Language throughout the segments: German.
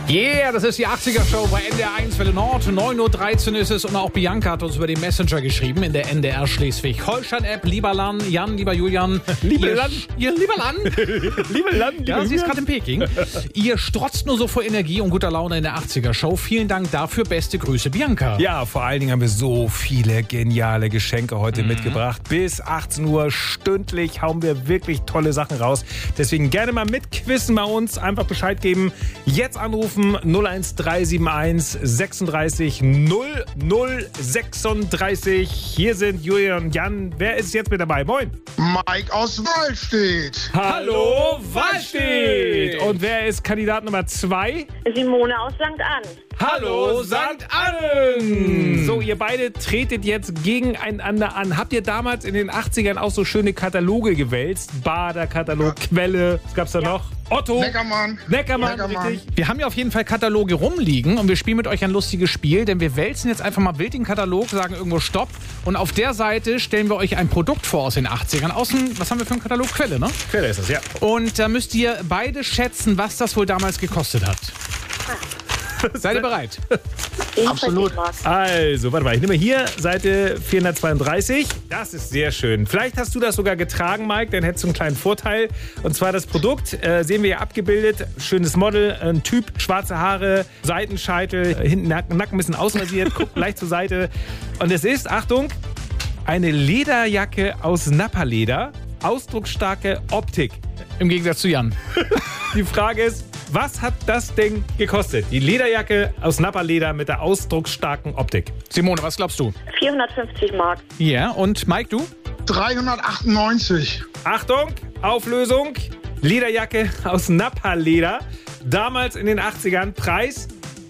Yeah, das ist die 80er-Show bei NDR 1 Welle Nord. 9.13 Uhr ist es und auch Bianca hat uns über den Messenger geschrieben in der NDR Schleswig-Holstein-App. Lieber Lan, Jan, lieber Julian. Lieber Lan. Lieber Lan. Lieber Lan, lieber Ja, sie ist gerade in Peking. Ihr strotzt nur so vor Energie und guter Laune in der 80er-Show. Vielen Dank dafür. Beste Grüße, Bianca. Ja, vor allen Dingen haben wir so viele geniale Geschenke heute mitgebracht. Bis 18 Uhr stündlich hauen wir wirklich tolle Sachen raus. Deswegen gerne mal mitquizzen bei uns. Einfach Bescheid geben. Jetzt anrufen 01371 36 0036. Hier sind Julian und Jan. Wer ist jetzt mit dabei? Moin. Mike aus Wallstedt. Hallo, Wallstedt. Und wer ist Kandidat Nummer 2? Simone aus St. Ann. Hallo, St. Annen! So, ihr beide tretet jetzt gegeneinander an. Habt ihr damals in den 80ern auch so schöne Kataloge gewälzt? Bader-Katalog, Quelle, was gab's da noch? Otto? Neckermann. Neckermann, richtig. Wir haben ja auf jeden Fall Kataloge rumliegen und wir spielen mit euch ein lustiges Spiel, denn wir wälzen jetzt einfach mal wild den Katalog, sagen irgendwo Stopp und auf der Seite stellen wir euch ein Produkt vor aus den 80ern. Was haben wir für einen Katalog? Quelle, ne? Quelle ist das, ja. Und da müsst ihr beide schätzen, was das wohl damals gekostet hat. Seid ihr bereit? Absolut. Also, warte mal, ich nehme hier Seite 432. Das ist sehr schön. Vielleicht hast du das sogar getragen, Mike, dann hättest du einen kleinen Vorteil. Und zwar das Produkt, sehen wir hier abgebildet. Schönes Model, ein Typ, schwarze Haare, Seitenscheitel, hinten Nacken ein bisschen ausrasiert, guckt leicht zur Seite. Und es ist, Achtung, eine Lederjacke aus Nappa-Leder, ausdrucksstarke Optik. Im Gegensatz zu Jan. Die Frage ist, was hat das Ding gekostet? Die Lederjacke aus Nappa-Leder mit der ausdrucksstarken Optik. Simone, was glaubst du? 450 Mark. Ja, und Mike, du? 398. Achtung, Auflösung. Lederjacke aus Nappa-Leder. Damals in den 80ern. Preis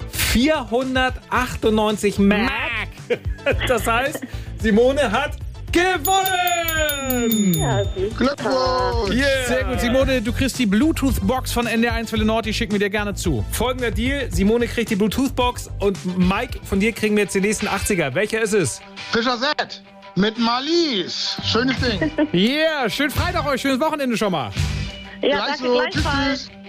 498 Mark. Das heißt, Simone hat gewonnen! Ja, Glückwunsch. Yeah. Sehr gut, Simone, du kriegst die Bluetooth-Box von NDR 1 Welle Nord, die schicken wir dir gerne zu. Folgender Deal, Simone kriegt die Bluetooth-Box und Mike, von dir kriegen wir jetzt den nächsten 80er. Welcher ist es? Fischer Set mit Malice. Schönes Ding. Yeah, schönen Freitag euch, schönes Wochenende schon mal. ja Gleich danke so. gleichfalls. Tschüss.